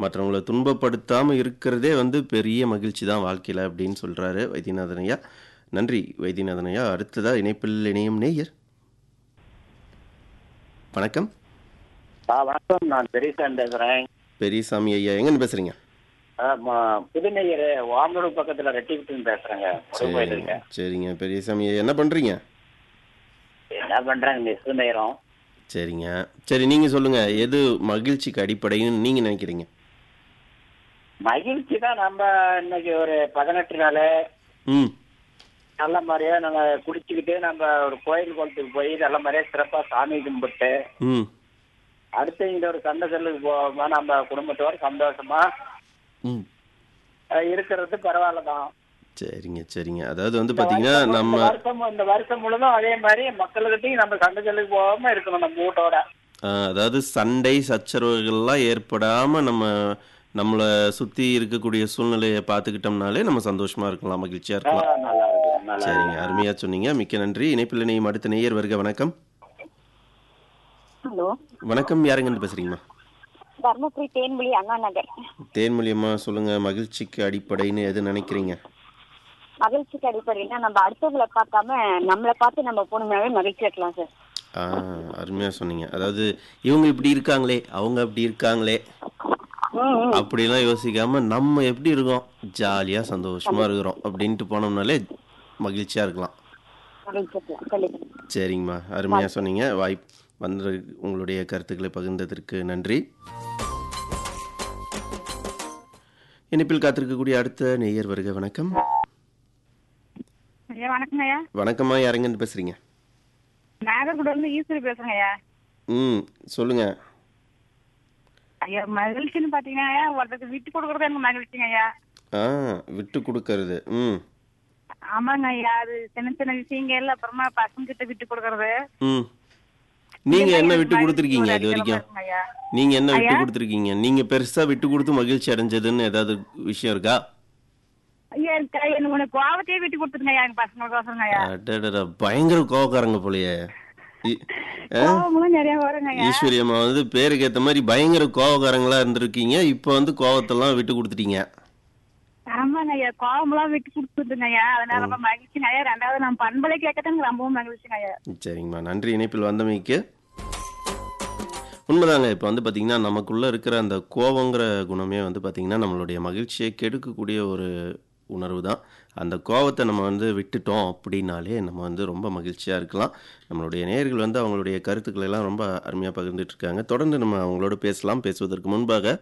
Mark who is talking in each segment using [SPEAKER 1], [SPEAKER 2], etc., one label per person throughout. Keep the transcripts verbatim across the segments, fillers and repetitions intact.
[SPEAKER 1] மற்றவங்கள துன்பப்படுத்தாம இருக்கிறதே வந்து பெரிய மகிழ்ச்சி தான் வாழ்க்கையில அப்படின்னு சொல்றாரு வைத்தியநாதன் ஐயா. நன்றி வைத்தியநாதன் ஐயா. அடுத்ததா இணைப்பில் இணையும் நேயர். வணக்கம்.
[SPEAKER 2] ஆ வணக்கம், நான் பெரியசாமி பேசுறேன்.
[SPEAKER 1] பெரியசாமி ஐயா, எங்கன்னு பேசுறீங்க?
[SPEAKER 2] புதுநெய்யர் வாமனூர் பக்கத்துல ரெட்டிவிட்டு பேசுறேங்க.
[SPEAKER 1] சரிங்க சரிங்க பெரியசாமி ஐயா, என்ன பண்றீங்க?
[SPEAKER 2] என்ன பண்றாங்க நெசு நேரம்.
[SPEAKER 1] சரிங்க சரி, நீங்க சொல்லுங்க, எது மகிழ்ச்சிக்கு அடிப்படைன்னு நீங்க நினைக்கிறீங்க?
[SPEAKER 2] மகிழ்ச்சி தான். நம்ம இன்னைக்கு ஒரு பதினெட்டு நாள்
[SPEAKER 1] ம்
[SPEAKER 2] நல்ல மாதிரியா நாங்க குடிச்சுக்கிட்டு நம்ம ஒரு கோயில் குளத்துக்கு போய் நல்ல மாதிரியா சிறப்பா சாமி கும்பிட்டு
[SPEAKER 1] ம்
[SPEAKER 2] அடுத்து இங்க ஒரு சண்டை செல்லுக்கு போகாம நம்ம குடும்பத்தோட சந்தோஷமா
[SPEAKER 1] ம்
[SPEAKER 2] இருக்கிறது பரவாயில்லதான்.
[SPEAKER 1] சரிங்க சரிங்க அதாவது வந்து பாத்தீங்கன்னா நம்ம
[SPEAKER 2] வருஷம் இந்த வருஷம் முழுதும் அதே மாதிரி மக்கள்கிட்டையும் நம்ம சண்டை செல்லுக்கு போகாம இருக்கணும் நம்ம வீட்டோட.
[SPEAKER 1] அதாவது சண்டை சச்சரவுகள்லாம் ஏற்படாம நம்ம நம்மளை சுத்தி இருக்கக்கூடிய சூழ்நிலையை பார்த்துக்கிட்டோம்னாலே நம்ம சந்தோஷமா இருக்கலாம், மகிழ்ச்சியா இருக்கலாம்.
[SPEAKER 2] நல்லா இருக்கு, நல்லா
[SPEAKER 1] சரிங்க, அருமையா சொன்னீங்க, மிக்க நன்றி. இணைப்பில் இணையும் அடுத்த நேயர் வருக. வணக்கம்.
[SPEAKER 3] ஹலோ
[SPEAKER 1] வணக்கம், யாருங்கன்னு பேசுறீங்கம்மா?
[SPEAKER 3] தர்மபுரி தேன்மொழி அண்ணா நகர்.
[SPEAKER 1] தேன்மொழி அம்மா, சொல்லுங்க, மகிழ்ச்சிக்கு அடிப்படைன்னு எது நினைக்கிறீங்க?
[SPEAKER 3] மகிழ்ச்சிக்கு அடிப்படைன்னா நம்ம அடுத்தவங்களை பார்க்காம நம்மளை பார்த்து நம்ம போனோம்னாவே மகிழ்ச்சியா இருக்கலாம் சார்.
[SPEAKER 1] ஆ அருமையா சொன்னீங்க. அதாவது இவங்க இப்படி இருக்காங்களே, அவங்க அப்படி இருக்காங்களே அப்படிலாம் யோசிக்காம நம்ம எப்படி இருக்கோம், ஜாலியா சந்தோஷமா இருக்கிறோம் அப்படின்ட்டு போனோம்னாலே மகிழ்ச்சியா இருக்கலாம். சரிங்கம்மா, அருமையா சொன்னீங்க. வாய்ப்பு வந்து உங்களுடைய கருத்துக்களை பகிர்ந்ததற்கு நன்றி. இணைப்பில் காத்திருக்கக்கூடிய அடுத்த நேயர் வருக. வணக்கம்.
[SPEAKER 4] வணக்கங்க ஐயா.
[SPEAKER 1] வணக்கம்மா, யாருங்கன்னு பேசுறீங்க?
[SPEAKER 4] நாகர்கோவில ஈஸ்வரி பேசுறேங்க ஐயா.
[SPEAKER 1] ம் சொல்லுங்க
[SPEAKER 4] ஐயா. மகிழ்ச்சின்னு பாத்தீங்கன்னா ஐயா, ஒருத்தருக்கு விட்டு கொடுக்கறது எனக்கு மகிழ்ச்சிங்க ஐயா.
[SPEAKER 1] ஆ விட்டு கொடுக்கறது. ம்
[SPEAKER 4] ஆமாங்க ஐயா, அது சின்ன சின்ன விஷயங்கள் அப்புறமா பசங்க கிட்ட விட்டு கொடுக்கறது.
[SPEAKER 1] ம் நீங்க என்ன விட்டு கொடுத்துருக்கீங்க இது வரைக்கும்? நீங்க என்ன விட்டு கொடுத்துருக்கீங்க? நீங்க பெருசா விட்டு கொடுத்து மகிழ்ச்சி அடைஞ்சதுன்னு ஏதாவது விஷயம் இருக்கா?
[SPEAKER 4] ஐயா எனக்கு கோவத்தையே விட்டு கொடுத்துருங்க ஐயா, எங்க பசங்களுக்கோசரங்க ஐயா.
[SPEAKER 1] அடடா, பயங்கர கோவக்காரங்க போலயே.
[SPEAKER 4] நிறைய வருங்க ஐயா.
[SPEAKER 1] ஈஸ்வரி அம்மா வந்து பேருக்கு ஏத்த மாதிரி பயங்கர கோவக்காரங்களா இருந்திருக்கீங்க, இப்ப வந்து கோவத்தெல்லாம் விட்டு கொடுத்துட்டீங்க.
[SPEAKER 4] ஆமாங்க ஐயா, கோவமெல்லாம் விட்டு கொடுத்துருங்க ஐயா, அதனால ரொம்ப மகிழ்ச்சிங்க ஐயா. ரெண்டாவது நம்ம பண்பலை கேட்கத்தான் ரொம்பவும் மகிழ்ச்சிங்க ஐயா.
[SPEAKER 1] சரிங்கம்மா, நன்றி இணைப்பில் வந்தமைக்கு. உண்மைதாங்க. இப்போ வந்து பார்த்தீங்கன்னா நமக்குள்ளே இருக்கிற அந்த கோவங்கிற குணமே வந்து பார்த்தீங்கன்னா நம்மளுடைய மகிழ்ச்சியை கெடுக்கக்கூடிய ஒரு உணர்வு தான். அந்த கோவத்தை நம்ம வந்து விட்டுட்டோம் அப்படின்னாலே நம்ம வந்து ரொம்ப மகிழ்ச்சியாக இருக்கலாம். நம்மளுடைய நேயர்கள் வந்து அவங்களுடைய கருத்துக்களை எல்லாம் ரொம்ப அருமையாக பகிர்ந்துட்டு இருக்காங்க. தொடர்ந்து நம்ம அவங்களோட பேசலாம். பேசுவதற்கு முன்பாக,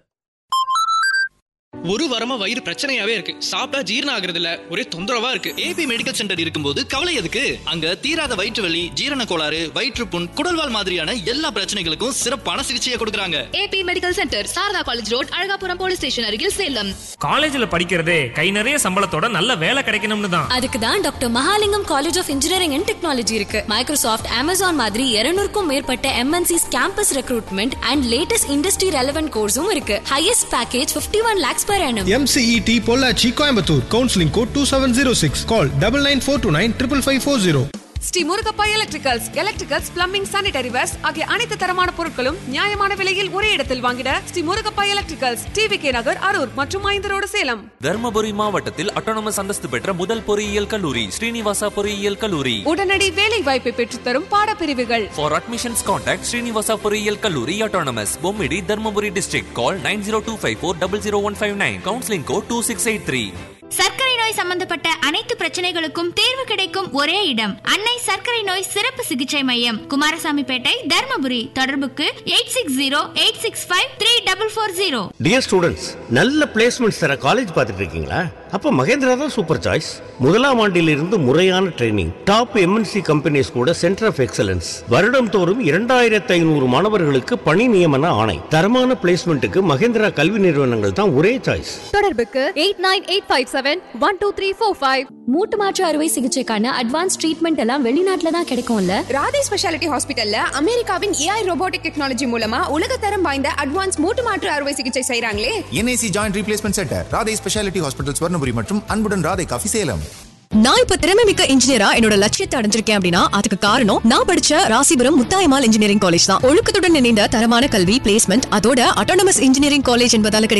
[SPEAKER 5] ஒரு வாரமா வயிறு பிரச்சனையாவே இருக்கு, சாப்பிட்டா ஜீரணம் ஆகுறது இல்ல, ஒரே தொந்தரவா இருக்கு. ஏபி மெடிக்கல் சென்டர் இருக்கும்போது கவலை எதுக்கு? அங்க தீராத வயிற்று வலி, ஜீரண கோளாறு, வயிற்றுப்புண், குடல்வால் மாதிரியான எல்லா பிரச்சனைகளுக்கும் சிறப்பான சிகிச்சையை கொடுக்கறாங்க.
[SPEAKER 6] AB medical centre, Saradha college road, Alagapuram police station அருகில், சேலம்.
[SPEAKER 7] காலேஜ்ல படிக்கிறதே கை நிறைய சம்பளத்தோட நல்ல வேலை கிடைக்கணும்னு தான்.
[SPEAKER 6] அதுக்கு தான் doctor Mahalingam college of engineering and technology இருக்கு. மைக்ரோசாஃப்ட், அமேசான் மாதிரி இருநூறுக்கும் மேற்பட்ட MNCs campus recruitment and latest industry relevant கோர்ஸும் இருக்கு. Highest package fifty one lakhs per annum.
[SPEAKER 8] M C E T Pollachi Coimbatore. Counselling code two seven zero six. கால் nine nine four two nine five five four zero.
[SPEAKER 9] Sri Murugappa electricals, electricals, plumbing, sanitary verse ஆகிய அனைத்து தரமான பொருட்களும் நியாயமான விலையில் ஒரே இடத்தில் வாங்கிட Sri Murugappa electricals, TV K நகர், அரூர் மற்றும் ஐந்து ரோடு, சேலம்.
[SPEAKER 10] தர்மபுரி மாவட்டத்தில் அட்டானமஸ் அந்தஸ்து பெற்ற முதல் பொறியியல் கல்லூரி ஸ்ரீனிவாசா பொறியியல் கல்லூரி.
[SPEAKER 9] உடனடி வேலை வாய்ப்பை பெற்றுத்தரும் பாடப்பிரிவுகள்.
[SPEAKER 10] For admissions contact ஸ்ரீனிவாசா பொறியியல் கல்லூரி அட்டானமஸ், பொம்மிடி, தர்மபுரி டிஸ்ட்ரிக்ட். கால் nine zero two five four zero zero one five nine. Counselling code two six eight three.
[SPEAKER 11] சர்க்கரை நோய் சம்பந்தப்பட்ட அனைத்து பிரச்சனைகளுக்கும் தேர்வு கிடைக்கும் ஒரே இடம் அன்னை சர்க்கரை நோய் சிறப்பு சிகிச்சை மையம், குமாரசாமிப்பேட்டை, தர்மபுரி. தொடர்புக்கு eight six zero eight six five three double four zero.
[SPEAKER 12] Dear students, நல்ல பிளேஸ்மெண்ட்ஸ் தர காலேஜ் பார்த்துட்டு இருக்கீங்களா? அப்ப மகேந்திரா தான் சூப்பர் சாய்ஸ். முதலாம் ஆண்டிலிருந்து முறையான ட்ரைனிங், டாப் எம்என்சி கம்பெனிஸ் கூட சென்டர் ஆஃப் எக்ஸலன்ஸ், வருடம் தோறும் இரண்டாயிரத்தி ஐநூறு மாணவர்களுக்கு பணி நியமன ஆணை. தரமான பிளேஸ்மெண்ட்டுக்கு மகேந்திரா கல்வி நிறுவனங்கள் தான் ஒரே சாய்ஸ்.
[SPEAKER 6] தொடர்புக்கு eight nine eight five seven one two three four five. மூட்டு மாற்று அறுவை சிகிச்சைக்கான அட்வான்ஸ் ட்ரீட்மெண்ட் எல்லாம் வெளிநாட்டுல தான் கிடைக்கும்ல.
[SPEAKER 9] ராதே ஸ்பெஷாலிட்டி ஹாஸ்பிட்டல்ல அமெரிக்காவின் ஏஐ ரோபோட்டிக் டெக்னாலஜி மூலமா உலகத்தரம் வாய்ந்த அட்வான்ஸ் மூட்டு மாற்று அறுவை சிகிச்சை செய்றாங்களே.
[SPEAKER 13] NIC joint replacement centre, Radhe speciality hospital, Swarnapuri மற்றும் அன்புடன் ராதே காஃபி, சேலம்.
[SPEAKER 14] நான் இப்ப திறமை மிக்க இன்ஜினியரா என்னோட லட்சியத்தை அடைஞ்சிருக்கேன் அப்படின்னா அதுக்கு காரணம் நான் படிச்ச ராசிபுரம் முத்தாயம்மாள் இன்ஜினியரிங் காலேஜ் தான். ஒழுக்கத்துடன் இணைந்த தரமான கல்வி, பிளேஸ்மெண்ட், அதோட அட்டானமஸ் இன்ஜினியரிங் காலேஜ் என்பதால